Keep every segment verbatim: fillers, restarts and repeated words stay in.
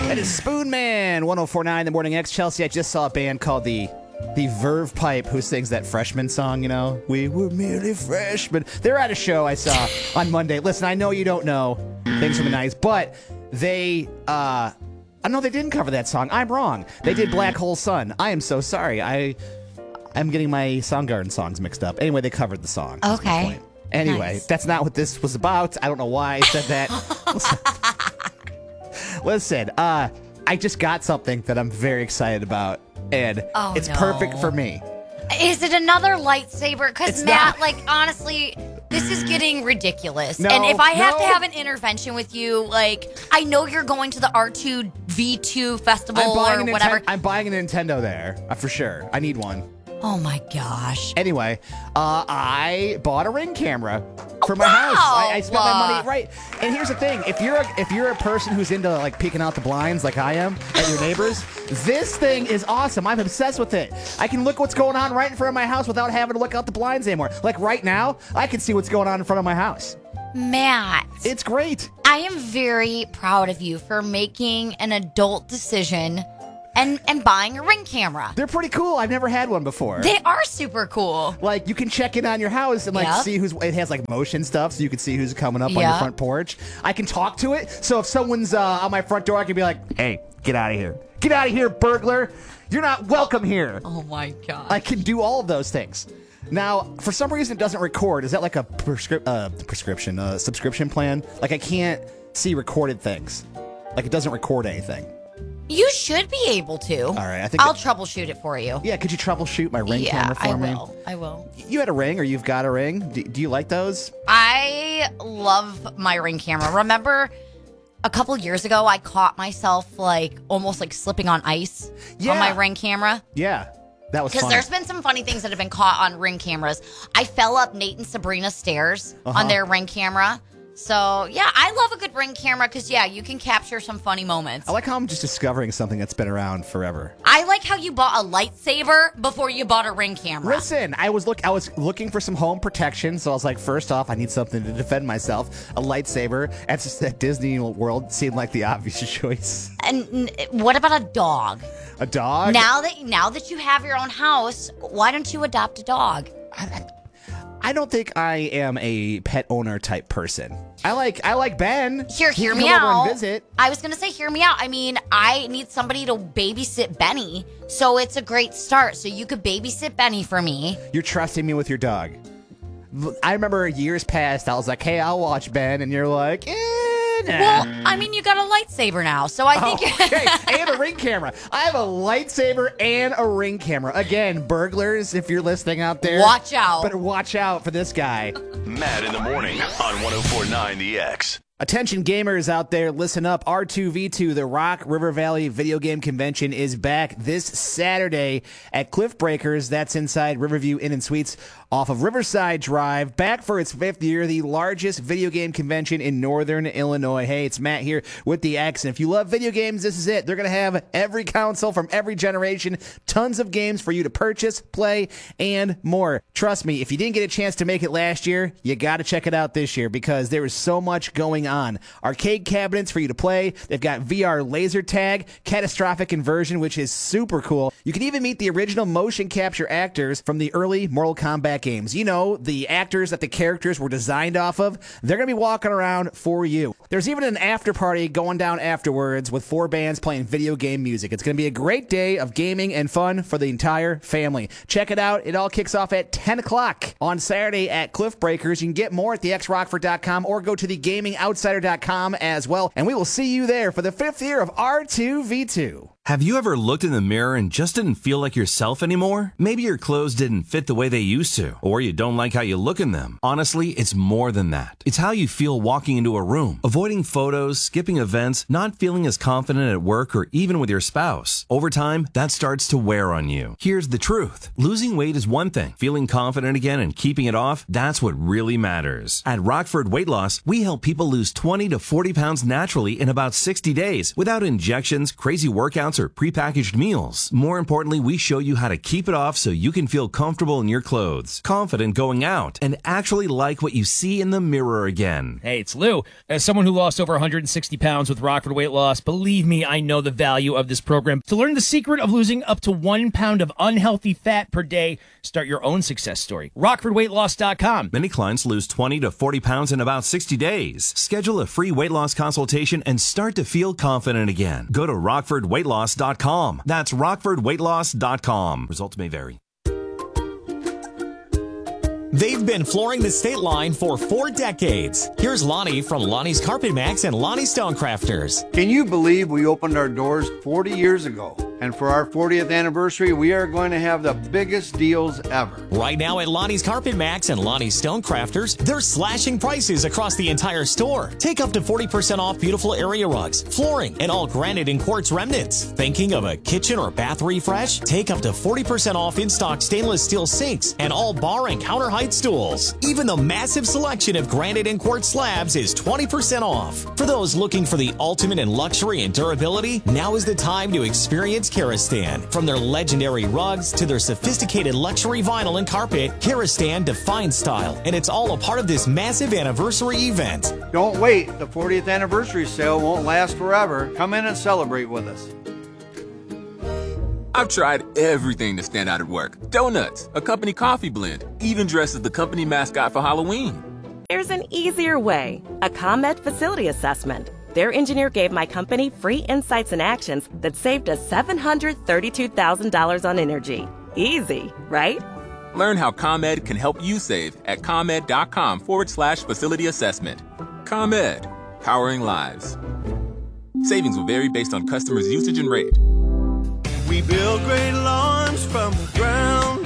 That is Spoon Man, one oh four point nine The Morning X. Chelsea, I just saw a band called the the Verve Pipe who sings that freshman song, you know? We were merely freshmen. They're at a show I saw on Monday. Listen, I know you don't know things from the nineties, but they, uh, I know they didn't cover that song. I'm wrong. They did Black Hole Sun. I am so sorry. I, I'm getting my Soundgarden songs mixed up. Anyway, they covered the song. That's my Okay. point. Anyway, Nice. that's not what this was about. I don't know why I said that. Listen, listen uh, I just got something that I'm very excited about, and Oh, it's no. perfect for me. Is it another lightsaber? Because It's Matt, not. like, honestly, this is getting ridiculous. No, and if I have no. to have an intervention with you, like, I know you're going to the R two V two festival I'm buying, or a whatever. Ninten- I'm buying a Nintendo there, uh, for sure. I need one. Oh my gosh. Anyway, uh, I bought a Ring camera for my Wow. house. I, I spent my Uh, money right. And here's the thing: if you're a, if you're a person who's into like peeking out the blinds, like I am, at your neighbors, this thing is awesome. I'm obsessed with it. I can look what's going on right in front of my house without having to look out the blinds anymore. Like right now, I can see what's going on in front of my house. Matt, It's great. I am very proud of you for making an adult decision and, and buying a Ring camera. They're pretty cool. I've never had one before. They are super cool. Like you can check in on your house and like Yep. see who's. It has like motion stuff, so you can see who's coming up on your Yeah. front porch. I can talk to it, so if someone's uh, on my front door, I can be like, "Hey, get out of here! Get out of here, burglar! You're not welcome here." Oh my god. I can do all of those things. Now, for some reason, it doesn't record. Is that like a prescrip- uh, prescription, uh, subscription plan? Like I can't see recorded things. Like it doesn't record anything. You should be able to. All right, I think I'll it- troubleshoot it for you. Yeah, could you troubleshoot my Ring yeah, camera for I me? will. I will. You had a Ring, or you've got a Ring. Do, do you like those? I love my Ring camera. Remember a couple years ago I caught myself like almost like slipping on ice Yeah. on my Ring camera? Yeah, that was Because funny. there's been some funny things that have been caught on Ring cameras. I fell up Nate and Sabrina's stairs Uh-huh. on their Ring camera. So, yeah, I love a good Ring camera because, yeah, you can capture some funny moments. I like how I'm just discovering something that's been around forever. I like how you bought a lightsaber before you bought a Ring camera. Listen, I was look I was looking for some home protection, so I was like, first off, I need something to defend myself. A lightsaber. At just at Disney World seemed like the obvious choice. And n- what about a dog? A dog? Now that now that you have your own house, why don't you adopt a dog? I don't think I am a pet owner type person. I like I like Ben. Here, He hear can me come over out. and visit. I was gonna say, hear me out. I mean, I need somebody to babysit Benny, so it's a great start. So you could babysit Benny for me. You're trusting me with your dog. I remember years past, I was like, hey, I'll watch Ben, and you're like, eh, nah. Well, I mean, you got a lightsaber now, so I Oh, think. okay, and a Ring camera. I have a lightsaber and a Ring camera. Again, burglars, if you're listening out there, Watch out. Better watch out for this guy. Matt in the morning on one oh four point nine The X. Attention gamers out there, listen up. R two V two, the Rock River Valley Video Game Convention, is back this Saturday at Cliff Breakers. That's inside Riverview Inn and Suites off of Riverside Drive. Back for its fifth year, the largest video game convention in Northern Illinois. Hey, it's Matt here with the X. And if you love video games, this is it. They're going to have every console from every generation, tons of games for you to purchase, play, and more. Trust me, if you didn't get a chance to make it last year, you got to check it out this year because there is so much going on. Arcade cabinets for you to play. They've got V R laser tag, catastrophic inversion, which is super cool. You can even meet the original motion capture actors from the early Mortal Kombat games. You know, the actors that the characters were designed off of. They're going to be walking around for you. There's even an after party going down afterwards with four bands playing video game music. It's going to be a great day of gaming and fun for the entire family. Check it out. It all kicks off at ten o'clock on Saturday at Cliff Breakers. You can get more at the x rockford dot com or go to the gaming outsider dot com as well. And we will see you there for the fifth year of R two V two. Have you ever looked in the mirror and just didn't feel like yourself anymore? Maybe your clothes didn't fit the way they used to, or you don't like how you look in them. Honestly, it's more than that. It's how you feel walking into a room, avoiding photos, skipping events, not feeling as confident at work or even with your spouse. Over time, that starts to wear on you. Here's the truth. Losing weight is one thing. Feeling confident again and keeping it off, that's what really matters. At Rockford Weight Loss, we help people lose twenty to forty pounds naturally in about sixty days without injections, crazy workouts, workouts or prepackaged meals. More importantly, we show you how to keep it off so you can feel comfortable in your clothes, confident going out, and actually like what you see in the mirror again. Hey, it's Lou. As someone who lost over one hundred sixty pounds with Rockford Weight Loss, believe me, I know the value of this program. To learn the secret of losing up to one pound of unhealthy fat per day, start your own success story. rockford weight loss dot com. Many clients lose twenty to forty pounds in about sixty days. Schedule a free weight loss consultation and start to feel confident again. Go to rockford weight loss dot com. That's rockford weight loss dot com. Results may vary. They've been flooring the state line for four decades. Here's Lonnie from Lonnie's Carpet Max and Lonnie Stonecrafters. Can you believe we opened our doors forty years ago? And for our fortieth anniversary, we are going to have the biggest deals ever. Right now at Lonnie's Carpet Max and Lonnie's Stonecrafters, they're slashing prices across the entire store. Take up to forty percent off beautiful area rugs, flooring, and all granite and quartz remnants. Thinking of a kitchen or bath refresh? Take up to forty percent off in-stock stainless steel sinks and all bar and counter height stools. Even the massive selection of granite and quartz slabs is twenty percent off. For those looking for the ultimate in luxury and durability, now is the time to experience Karastan. From their legendary rugs to their sophisticated luxury vinyl and carpet, Karastan defines style, and it's all a part of this massive anniversary event. Don't wait. The fortieth anniversary sale won't last forever. Come in and celebrate with us. I've tried everything to stand out at work. Donuts, a company coffee blend, even dressed as the company mascot for Halloween. There's an easier way. A ComEd facility assessment. Their engineer gave my company free insights and actions that saved us seven hundred thirty-two thousand dollars on energy. Easy, right? Learn how ComEd can help you save at ComEd.com forward slash facility assessment. ComEd, powering lives. Savings will vary based on customers' usage and rate. We build great lawns from the ground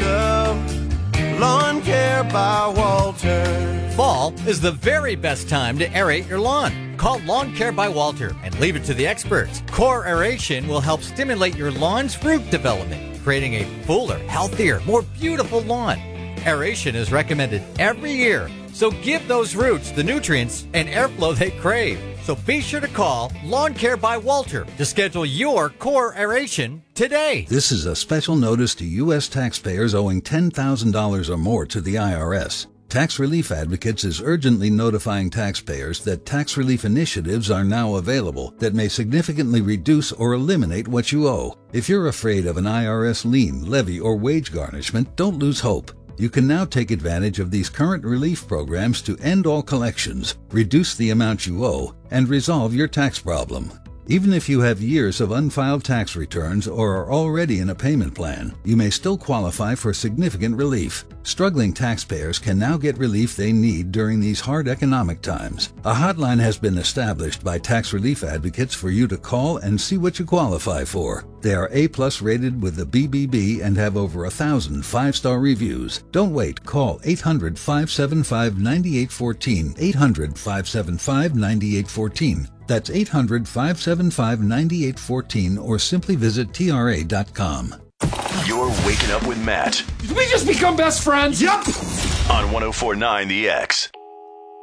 up. Lawn Care by Walter. Fall is the very best time to aerate your lawn. Call Lawn Care by Walter and leave it to the experts. Core aeration will help stimulate your lawn's root development, creating a fuller, healthier, more beautiful lawn. Aeration is recommended every year, so give those roots the nutrients and airflow they crave. So be sure to call Lawn Care by Walter to schedule your core aeration today. This is a special notice to U S taxpayers owing ten thousand dollars or more to the I R S. Tax Relief Advocates is urgently notifying taxpayers that tax relief initiatives are now available that may significantly reduce or eliminate what you owe. If you're afraid of an I R S lien, levy, or wage garnishment, don't lose hope. You can now take advantage of these current relief programs to end all collections, reduce the amount you owe, and resolve your tax problem. Even if you have years of unfiled tax returns or are already in a payment plan, you may still qualify for significant relief. Struggling taxpayers can now get relief they need during these hard economic times. A hotline has been established by Tax Relief Advocates for you to call and see what you qualify for. They are A-plus rated with the B B B and have over a thousand five-star reviews. Don't wait. Call eight hundred, five seven five, nine eight one four, eight hundred, five seven five, nine eight one four. That's eight hundred, five seven five, nine eight one four, or simply visit T R A dot com. You're waking up with Matt. Did we just become best friends? Yep. On one oh four point nine The X.